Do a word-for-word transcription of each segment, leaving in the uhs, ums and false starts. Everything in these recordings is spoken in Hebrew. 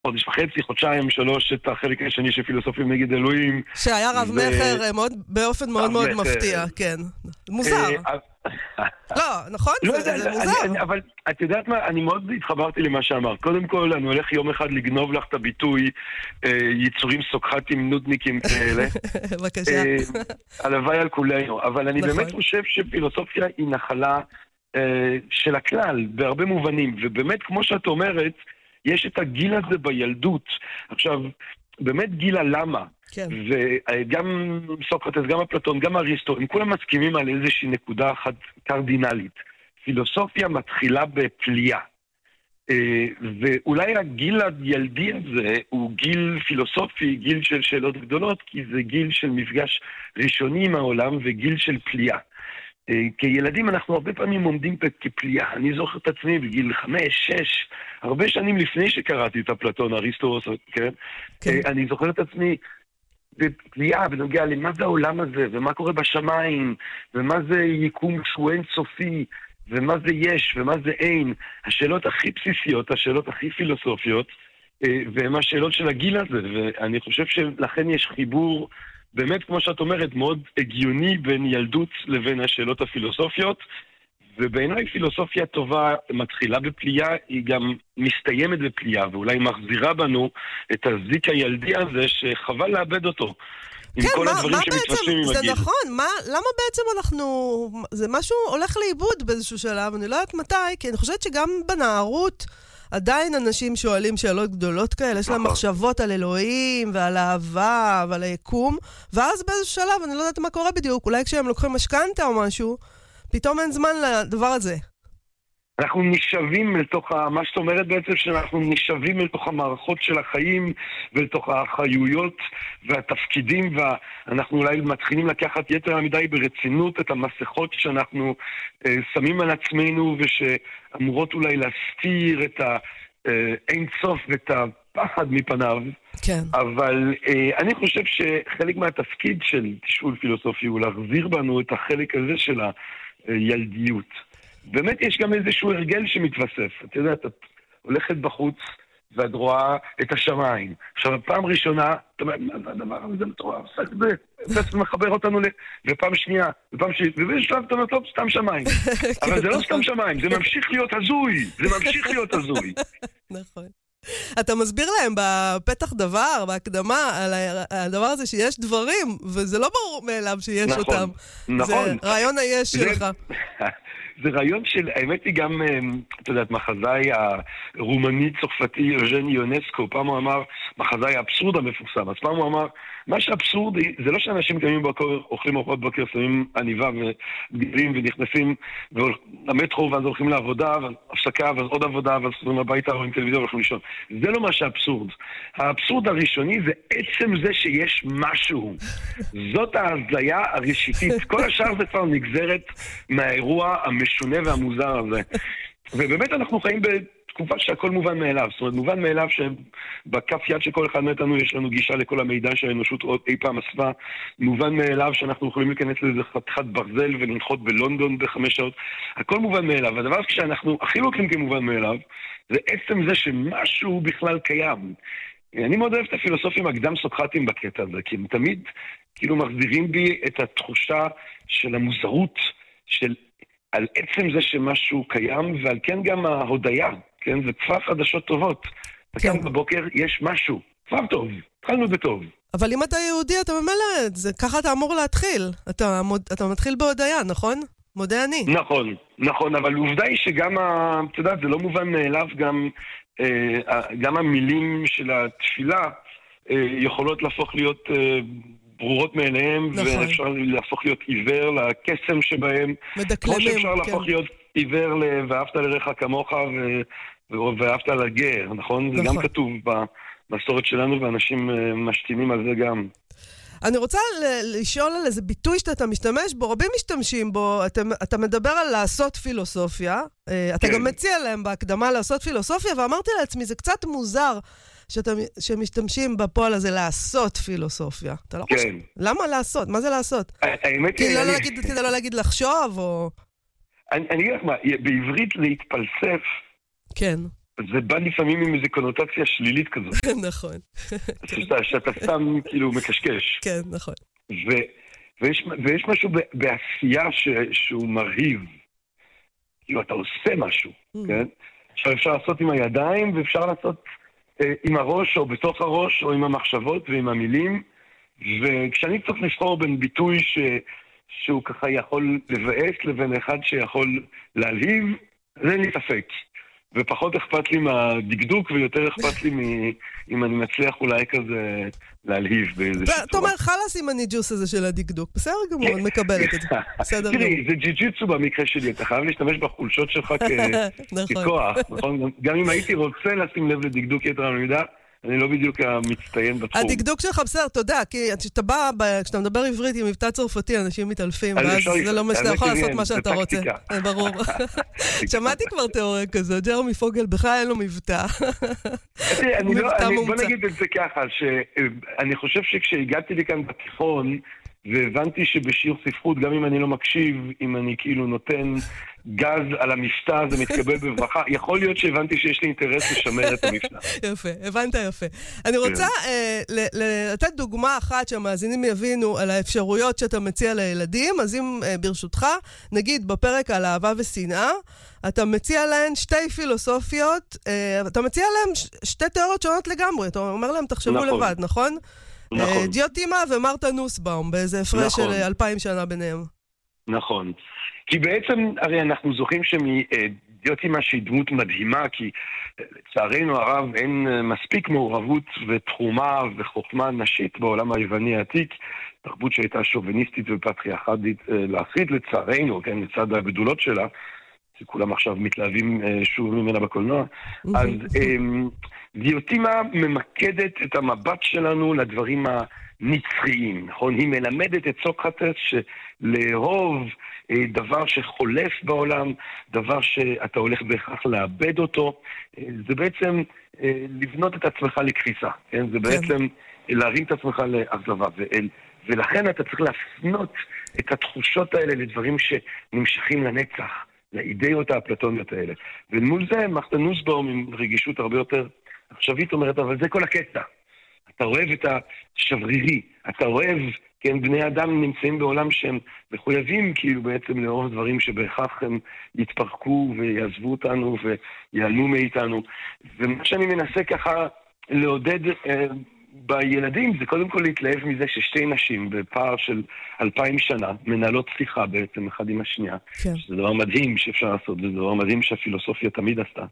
חודש וחצי, חודשיים, שלוש, את החלק השני של פילוסופים נגד אלוהים. שהיה רב מחר מאוד, באופן מאוד מאוד מפתיע, כן. מוזר. לא, נכון? זה מוזר. אבל את יודעת מה, אני מאוד התחברתי למה שאמר. קודם כל, אני הולך יום אחד לגנוב לך את הביטוי יצורים סוקחתים נודניקים כאלה. בבקשה. הלוואי על כולנו. אבל אני באמת חושב שפילוסופיה היא נחלה של הכלל, בהרבה מובנים. ובאמת, כמו שאת אומרת, יש את הגיל הזה בילדות. עכשיו, באמת גיל הלמה. כן. וגם סוקרטס, גם אפלטון, גם אריסטו, הם כולם מסכימים על איזושהי נקודה אחת קרדינלית. פילוסופיה מתחילה בפליאה. ואולי הגיל הילדי הזה הוא גיל פילוסופי, גיל של שאלות גדולות, כי זה גיל של מפגש ראשוני עם העולם וגיל של פליאה. כילדים אנחנו הרבה פעמים עומדים כפליאה. אני זוכר את עצמי בגיל חמש, שש, הרבה שנים לפני שקראתי את אפלטון, אריסטו, כן? כן. אני זוכר את עצמי בפליאה בנוגע למה זה העולם הזה, ומה קורה בשמיים, ומה זה יקום שהוא אין סופי, ומה זה יש, ומה זה אין. השאלות הכי בסיסיות, השאלות הכי פילוסופיות, והן השאלות של הגיל הזה, ואני חושב שלכן יש חיבור באמת, כמו שאת אומרת, מאוד הגיוני בין ילדות לבין השאלות הפילוסופיות, ובעיניי פילוסופיה טובה מתחילה בפליאה, היא גם מסתיימת בפליאה, ואולי מחזירה בנו את הזיק הילדי הזה שחבל לאבד אותו. כן, מה, מה בעצם, זה הגיל. נכון, מה, למה בעצם אנחנו, זה משהו הולך לאיבוד באיזשהו שלב, אני לא יודעת מתי, כי אני חושבת שגם בנערות, עדיין אנשים שואלים שאלות גדולות כאלה, יש להם מחשבות על אלוהים ועל אהבה ועל היקום, ואז באיזשהו שלב, אני לא יודעת מה קורה בדיוק, אולי כשהם לוקחים משכנתה או משהו, פתאום אין זמן לדבר הזה. אנחנו נשאבים לתוך, מה שאת אומרת בעצם, שאנחנו נשאבים לתוך המערכות של החיים, ולתוך החיויות והתפקידים, ואנחנו אולי מתחילים לקחת יתר מדי ברצינות את המסכות שאנחנו אה, שמים על עצמנו, ושאמורות אולי להסתיר את האין סוף ואת הפחד מפניו. כן. אבל אה, אני חושב שחלק מהתפקיד של תשאול פילוסופי הוא להחזיר בנו את החלק הזה של הילדיות. באמת יש גם איזשהו הרגל שמתווסף. את יודעת, את הולכת בחוץ ואת רואה את השמיים. עכשיו, פעם ראשונה, אתה אומר, מה זה הדבר הזה מטורף? זה מחבר אותנו ל... ופעם שנייה, ופעם שנייה, ובשלב אתה אומר, טוב, סתם שמיים. אבל זה לא סתם שמיים, זה ממשיך להיות הזוי. זה ממשיך להיות הזוי. נכון. אתה מסביר להם בפתח דבר, בהקדמה, על הדבר הזה שיש דברים, וזה לא ברור מאליו שיש אותם. נכון. זה רעיון היש שלך. זה רעיון של, האמת היא גם, את יודעת, מחזאי הרומני-צרפתי יוז'ן יונסקו, פעם הוא אמר, מחזאי האבסורד המפורסם, אז פעם הוא אמר, מה שאבסורדי, זה לא שאנשים קמים בבוקר, אוכלים ארוחות בוקר, שמים עניבה וגדים ונכנסים למטרו, ואז הולכים לעבודה, והפסקה, ואז עוד עבודה, ואז חוזרים הביתה, רואים טלוויזיה והולכים לישון. זה לא מה שהאבסורד. האבסורד הראשוני זה עצם זה שיש משהו. זאת ההזליה הראשיתית. כל השאר זה כבר נגזרת מהאירוע המשונה והמוזר הזה. ובאמת אנחנו חיים בתקופה שהכל מובן מאליו. זאת אומרת, מובן מאליו שבכף יד שכל אחד מאיתנו יש לנו גישה לכל המידע שהאנושות עוד אי פעם אספה. מובן מאליו שאנחנו יכולים להיכנס לאיזה חתיכת ברזל ולנחות בלונדון בחמש שעות. הכל מובן מאליו. הדבר שאנחנו הכי לוקחים כמובן מאליו, זה עצם זה שמשהו בכלל קיים. אני מאוד אוהב את הפילוסופים הקדם סוקרטים בקטע הזה, כי הם תמיד כאילו מחזירים בי את התחושה של המוזרות, של על עצם זה שמשהו קיים, ועל כן גם ההודעה, כן? זה כבר חדשות טובות. וכאן כן. בבוקר יש משהו. כבר טוב. התחלנו בטוב. אבל אם אתה יהודי, אתה ממלא את זה. ככה אתה אמור להתחיל. אתה, מוד, אתה מתחיל בהודעה, נכון? מודה אני. נכון, נכון. אבל עובדה היא שגם, ה, אתה יודע, זה לא מובן מאליו, גם, אה, גם המילים של התפילה אה, יכולות להפוך להיות... אה, ברורות מאליהם, נכון. ואפשר להפוך להיות עיוור לקסם שבהם. מדקלמים, כמו שאפשר כן. להפוך להיות עיוור ל... ואהבת לרעך כמוך ו... ואהבת לגר, נכון? נכון? זה גם כתוב במסורת שלנו, ואנשים משתינים על זה גם. אני רוצה ל- לשאול על איזה ביטוי שאתה משתמש בו, רבים משתמשים בו, אתה, אתה מדבר על לעשות פילוסופיה, אתה כן. גם מציע להם בהקדמה לעשות פילוסופיה, ואמרתי לעצמי, זה קצת מוזר, שאתה, שמשתמשים בפועל הזה לעשות פילוסופיה. אתה לא כן. חושב? למה לעשות? מה זה לעשות? האמת כי לא להגיד, כדי לא להגיד לחשוב, או... אני אגיד לך מה, בעברית להתפלסף, כן. זה בא לפעמים עם איזו קונוטציה שלילית כזאת. נכון. שאתה סתם כאילו מקשקש. כן, נכון. ויש משהו בעשייה שהוא מרהיב. כאילו, אתה עושה משהו, כן? שאפשר לעשות עם הידיים, ואפשר לעשות עם הראש, או בתוך הראש, או עם המחשבות ועם המילים. וכשאני צריך לבחור בין ביטוי ש... שהוא ככה יכול לבאס לבין אחד שיכול להלהיב, זה אין לי ספק. ופחות אכפת לי מהדקדוק, ויותר אכפת לי מ... אם אני מצליח אולי כזה להלהיב באיזושהי צורה. אתה אומר, חלס עם הניג'וס הזה של הדקדוק. בסדר גמור, אני מקבלת את זה. בסדר גמור. תראי, זה ג'י-ג'יצו במקרה שלי. אתה חייב להשתמש בחולשות שלך ככוח. גם אם הייתי רוצה לשים לב לדקדוק יתר המידה, אני לא בדיוק המצטיין בתחום. הדקדוק שלך בסדר, תודה, כי כשאתה בא, כשאתה מדבר עברית עם מבטא צרפתי, אנשים מתעלפים, ואז זה לא מה שאתה יכול לעשות מה שאתה רוצה. ברור. שמעתי כבר תיאוריה כזו, ג'רמי פוגל בכלל אין לו מבטא. בוא נגיד את זה ככה, שאני חושב שכשהגעתי לי כאן בתיכון, והבנתי שבשיר ספרות, גם אם אני לא מקשיב, אם אני כאילו נותן גז על המבטא, זה מתקבל בברכה. יכול להיות שהבנתי שיש לי אינטרס לשמר את המבטא. יפה, הבנת יפה. אני רוצה לתת דוגמה אחת שהמאזינים יבינו על האפשרויות שאתה מציע לילדים, אז אם ברשותך, נגיד בפרק על אהבה ושנאה, אתה מציע להם שתי פילוסופיות, אתה מציע להם שתי תיאוריות שונות לגמרי, אתה אומר להם תחשבו לבד, נכון? נכון. דיוטימה ומרתה נוסבאום, באיזה הפרש של אלפיים שנה ביניהם. נכון. כי בעצם, הרי אנחנו זוכרים שדיוטימה שהיא דמות מדהימה, כי לצערנו הרב אין מספיק מעורבות ותחומה וחוכמה נשית בעולם היווני העתיק, תרבות שהייתה שוביניסטית ופטריארכלית להחריד לצערנו, כן, לצד הגדולות שלה, שכולם עכשיו מתלהבים שוב ממנה בקולנוע. אז דיוטימה ממקדת את המבט שלנו לדברים הנצחיים, נכון? היא מלמדת את סוקרטס שלאהוב דבר שחולף בעולם, דבר שאתה הולך בהכרח לאבד אותו, זה בעצם לבנות את עצמך לקריסה, כן? זה בעצם להרים את עצמך לאכזבה, ולכן אתה צריך להפנות את התחושות האלה לדברים שנמשכים לנצח, לאידאות האפלטוניות האלה. ומול זה, מרתה נוסבאום עם רגישות הרבה יותר עכשווית אומרת, אבל זה כל הקטע. אתה אוהב את השברירי, אתה אוהב, כן, בני אדם נמצאים בעולם שהם מחויבים כאילו בעצם לאהוב דברים שבהכרח הם יתפרקו ויעזבו אותנו ויעלמו מאיתנו. ומה שאני מנסה ככה לעודד אה, בילדים זה קודם כל להתלהב מזה ששתי נשים בפער של אלפיים שנה מנהלות שיחה בעצם אחד עם השנייה. כן. שזה דבר מדהים שאפשר לעשות, זה דבר מדהים שהפילוסופיה תמיד עשתה.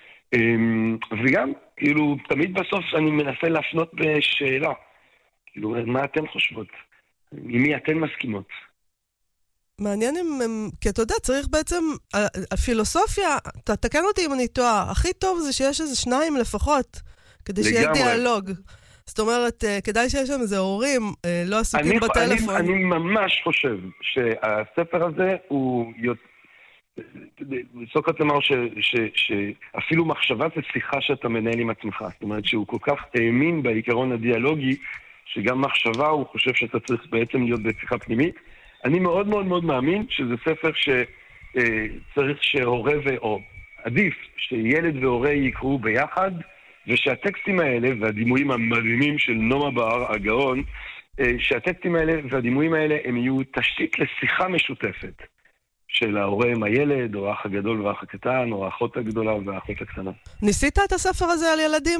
וגם, כאילו, תמיד בסוף אני מנסה להפנות בשאלה. כאילו, מה אתן חושבות? עם מי אתן מסכימות? מעניין אם, כי אתה יודע, צריך בעצם, הפילוסופיה, תתקן אותי אם אני טועה, הכי טוב זה שיש איזה שניים לפחות, כדי שיהיה דיאלוג. זאת אומרת, כדאי שיש שם איזה הורים, לא עסוקים בטלפון. אני ממש חושב שהספר הזה הוא... סוקרטס אמר שאפילו מחשבה זה שיחה שאתה מנהל עם עצמך. זאת אומרת שהוא כל כך האמין בעיקרון הדיאלוגי, שגם מחשבה הוא חושב שאתה צריך בעצם להיות בשיחה פנימית. אני מאוד מאוד מאוד מאמין שזה ספר שצריך שהורה או עדיף שילד והורה יקראו ביחד, ושהטקסטים האלה והדימויים המדהימים של נומה בר, הגאון, שהטקסטים האלה והדימויים האלה הם יהיו תשתית לשיחה משותפת. של ההורה עם הילד, או האח הגדול והאח הקטן, או האחות הגדולה והאחות הקטנה. ניסית את הספר הזה על ילדים?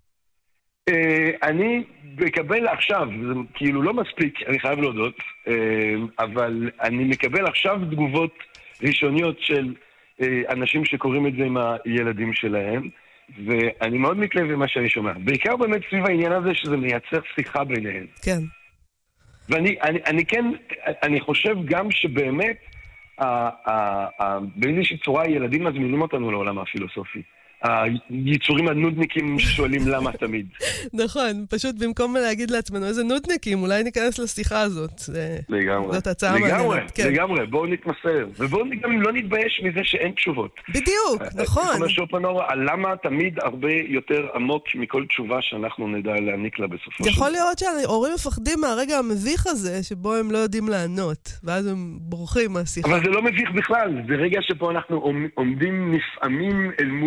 אני מקבל עכשיו, זה כאילו לא מספיק, אני חייב להודות, אבל אני מקבל עכשיו תגובות ראשוניות של אנשים שקוראים את זה עם הילדים שלהם, ואני מאוד מתלהב במה שאני שומע. בעיקר באמת סביב העניין הזה שזה מייצר שיחה ביניהם. כן. ואני אני, אני כן, אני חושב גם שבאמת, באיזושהי צורה הילדים מזמינים אותנו לעולם הפילוסופי. היצורים הנודניקים ששואלים למה תמיד. נכון, פשוט במקום להגיד לעצמנו איזה נודניקים, אולי ניכנס לשיחה הזאת. לגמרי. זאת הצעה מעניינת. לגמרי, לגמרי, בואו נתמסר. ובואו גם לא נתבייש מזה שאין תשובות. בדיוק, נכון. כמו שופנהאואר, על למה תמיד הרבה יותר עמוק מכל תשובה שאנחנו נדע להעניק לה בסופו של. יכול להיות שההורים מפחדים מהרגע המביך הזה, שבו הם לא יודעים לענות, ואז הם בורחים מהשיחה. אבל זה לא מביך בכלל, זה רגע שבו אנחנו עומדים נפעמים אל מול המסתכל.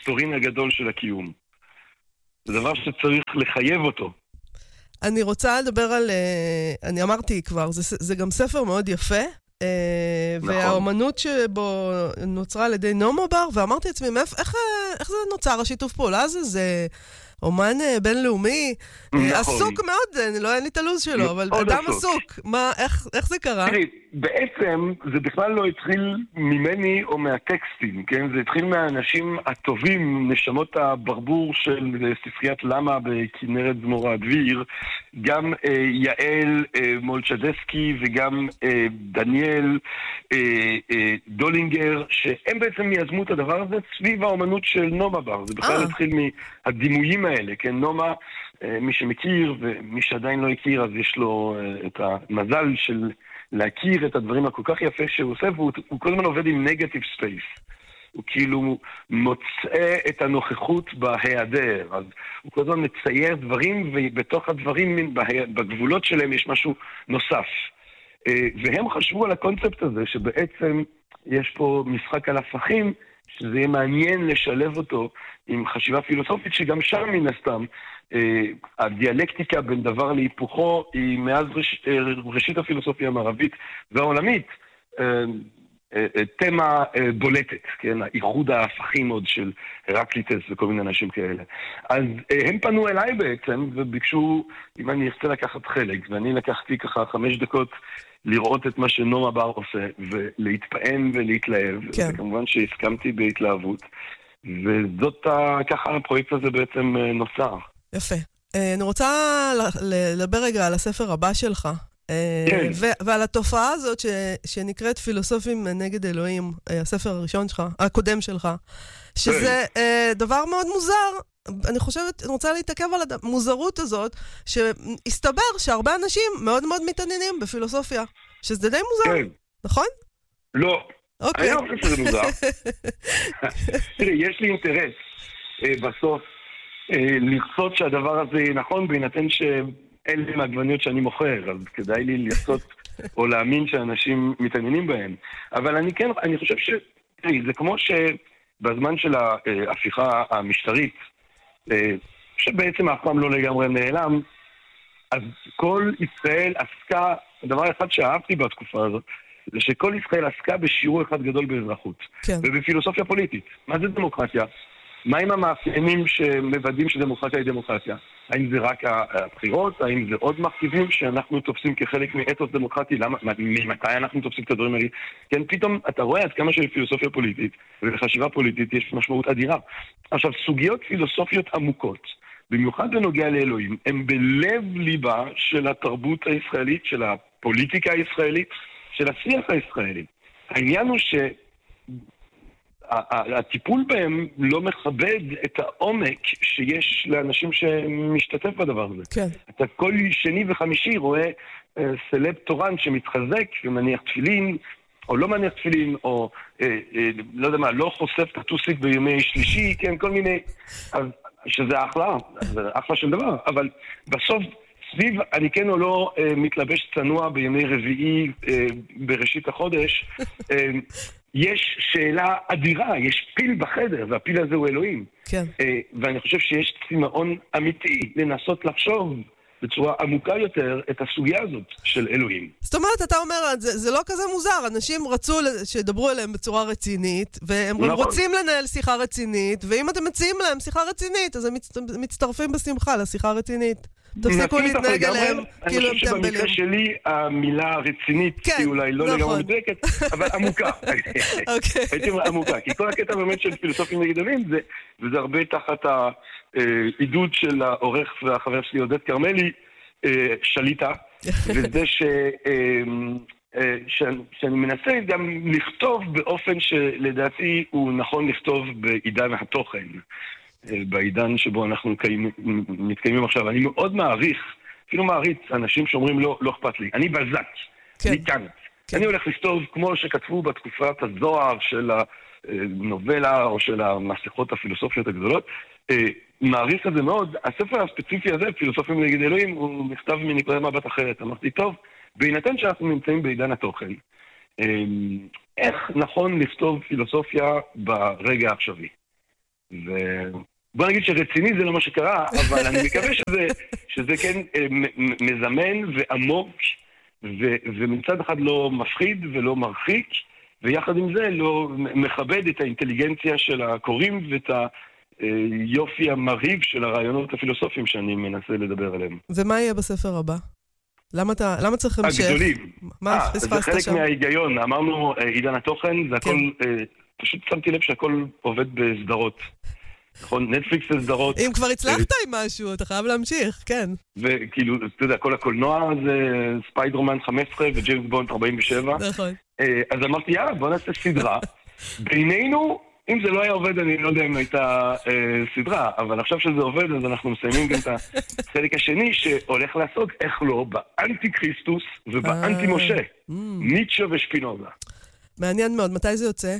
המסתורין הגדול של הקיום. זה דבר שצריך לחייב אותו. אני רוצה לדבר על, אני אמרתי כבר, זה, זה גם ספר מאוד יפה, נכון. והאומנות שבו נוצרה על ידי נומה בר, ואמרתי לעצמי, איך, איך זה נוצר השיתוף פעולה הזה? זה אומן בינלאומי, נכון. עסוק מאוד, אני לא אין לי את הלוז שלו, אבל אדם עסוק. עסוק. מה, איך, איך זה קרה? תראי, בעצם זה בכלל לא התחיל ממני או מהטקסטים, כן? זה התחיל מהאנשים הטובים, נשמות הברבור של ספריית למה בכנרת זמורה הדביר, גם אה, יעל אה, מולצ'דסקי וגם אה, דניאל אה, אה, דולינגר, שהם בעצם יזמו את הדבר הזה סביב האומנות של נומה בר. זה בכלל התחיל מהדימויים האלה, כן? נומה, אה, מי שמכיר ומי שעדיין לא הכיר, אז יש לו אה, את המזל של להכיר את הדברים הכל כך יפה שהוא עושה, והוא הוא כל הזמן עובד עם נגטיב ספייס. הוא כאילו מוצא את הנוכחות בהיעדר. אז הוא כל הזמן מצייר דברים, ובתוך הדברים, בגבולות שלהם יש משהו נוסף. והם חשבו על הקונספט הזה, שבעצם יש פה משחק על הפכים, שזה יהיה מעניין לשלב אותו עם חשיבה פילוסופית, שגם שם מן הסתם, הדיאלקטיקה בין דבר להיפוכו היא מאז ראש, ראשית הפילוסופיה המערבית והעולמית תמה בולטת, כן? האיחוד ההפכים עוד של הרקליטס וכל מיני אנשים כאלה. אז הם פנו אליי בעצם וביקשו אם אני ארצה לקחת חלק, ואני לקחתי ככה חמש דקות לראות את מה שנומה בר עושה ולהתפעם ולהתלהב, כן. וכמובן שהסכמתי בהתלהבות, וזאת ככה הפרויקט הזה בעצם נוצר. יפה. אני רוצה לדבר רגע על הספר הבא שלך, כן. ועל התופעה הזאת שנקראת פילוסופים נגד אלוהים, הספר הראשון שלך, הקודם שלך, שזה דבר מאוד מוזר. אני חושבת, אני רוצה להתעכב על המוזרות הזאת, שהסתבר שהרבה אנשים מאוד מאוד מתעניינים בפילוסופיה, שזה די מוזר, כן. נכון? לא. אוקיי. אני לא חושב שזה מוזר. תראי, יש לי אינטרס בסוף לרצות שהדבר הזה נכון, בהינתן שאלה מהגווניות שאני מוכר, אז כדאי לי לרצות או להאמין שאנשים מתעניינים בהם. אבל אני כן, אני חושב ש... תראי, זה כמו שבזמן של ההפיכה המשטרית, שבעצם אף פעם לא לגמרי נעלם, אז כל ישראל עסקה, הדבר אחד שאהבתי בתקופה הזאת, זה שכל ישראל עסקה בשיעור אחד גדול באזרחות. כן. ובפילוסופיה פוליטית. מה זה דמוקרטיה? מה עם המאפיינים שמוודאים שדמוקרטיה היא דמוקרטיה? האם זה רק הבחירות? האם זה עוד מרכיבים שאנחנו תופסים כחלק מאתוס דמוקרטי? למה, ממתי אנחנו תופסים את הדברים האלה? כן, פתאום אתה רואה עד כמה של פילוסופיה פוליטית ולחשיבה פוליטית יש משמעות אדירה. עכשיו, סוגיות פילוסופיות עמוקות, במיוחד בנוגע לאלוהים, הם בלב ליבה של התרבות הישראלית, של הפוליטיקה הישראלית, של השיח הישראלי. העניין הוא ש... הטיפול בהם לא מכבד את העומק שיש לאנשים שמשתתף בדבר הזה. כן. אתה כל שני וחמישי רואה סלב תורן שמתחזק ומניח תפילין, או לא מניח תפילין, או אה, אה, לא יודע מה, לא חושף טטוסית בימי שלישי, כן, כל מיני, אז, שזה אחלה, זה אחלה של דבר, אבל בסוף סביב, אני כן או לא אה, מתלבש צנוע בימי רביעי אה, בראשית החודש, אה, יש שאלה אדירה, יש פיל בחדר, והפיל הזה הוא אלוהים. כן. אה, ואני חושב שיש צמאון אמיתי לנסות לחשוב בצורה עמוקה יותר את הסוגיה הזאת של אלוהים. זאת אומרת, אתה אומר, זה, זה לא כזה מוזר, אנשים רצו שדברו אליהם בצורה רצינית, והם נכון. רוצים לנהל שיחה רצינית, ואם אתם מציעים להם שיחה רצינית, אז הם מצטרפים בשמחה לשיחה רצינית. תפסיקו להתנהג אליהם, כאילו הם טמבלים. אני חושב שבמקרה שלי, המילה רצינית היא אולי לא לגמרי מדויקת, אבל עמוקה. הייתי אומר עמוקה, כי כל הקטע באמת של פילוסופים נגד אלוהים, וזה הרבה תחת העידוד של העורך והחבר שלי עודד כרמלי, שליטה, וזה שאני מנסה גם לכתוב באופן שלדעתי הוא נכון לכתוב בעידן התוכן. בעידן שבו אנחנו מתקיימים עכשיו. אני מאוד מעריך, אפילו מעריץ, אנשים שאומרים לא, לא אכפת לי. אני בזק, כן. אני כאן. כן. אני הולך לכתוב כמו שכתבו בתקופת הזוהר של הנובלה או של המסכות הפילוסופיות הגדולות. מעריך את זה מאוד. הספר הספציפי הזה, פילוסופים נגד אלוהים, הוא נכתב מנקודת מבט אחרת. אמרתי, טוב, בהינתן שאנחנו נמצאים בעידן התוכן, איך נכון לכתוב פילוסופיה ברגע העכשווי? בוא נגיד שרציני זה לא מה שקרה, אבל אני מקווה שזה, שזה כן מזמן ועמוק, ו, ומצד אחד לא מפחיד ולא מרחיק, ויחד עם זה לא מכבד את האינטליגנציה של הקוראים ואת היופי המרהיב של הרעיונות הפילוסופיים שאני מנסה לדבר עליהם. ומה יהיה בספר הבא? למה, אתה, למה צריך המשך? הגדולים. מה 아, פספסת שם? זה חלק שם? מההיגיון. אמרנו עידן התוכן, זה הכל, כן. פשוט שמתי לב שהכל עובד בסדרות. נכון, נטפליקס זה סדרות. אם כבר הצלחת עם משהו, אתה חייב להמשיך, כן. וכאילו, אתה יודע, כל הקולנוע זה ספיידרמן חמש עשרה וג'יימס בונד ארבעים ושבע. נכון. אז אמרתי, יאללה, בוא נעשה סדרה. בינינו, אם זה לא היה עובד, אני לא יודע אם הייתה סדרה, אבל עכשיו שזה עובד, אז אנחנו מסיימים גם את החלק השני, שהולך לעסוק, איך לא, באנטי קריסטוס ובאנטי משה. ניטשה ושפינוזה. מעניין מאוד, מתי זה יוצא?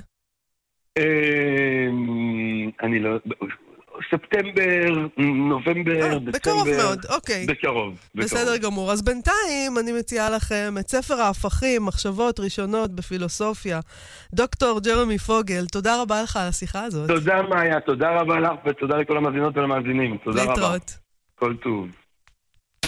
אני לא... ספטמבר, נובמבר, דצמבר. בקרוב מאוד, אוקיי. בקרוב. בסדר גמור. אז בינתיים אני מציעה לכם את ספר ההפכים, מחשבות ראשונות בפילוסופיה. דוקטור ג'רמי פוגל, תודה רבה לך על השיחה הזאת. תודה מאיה, תודה רבה לך ותודה לכל המאזינות ולמאזינים. תודה רבה. להתראות. כל טוב.